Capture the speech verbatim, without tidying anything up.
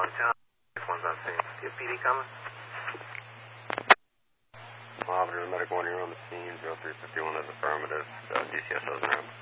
one ten. One's on scene. Do you have P D coming? Officer, medic one, you're on the scene. zero three fifty-one is affirmative. Uh, D C S O's around.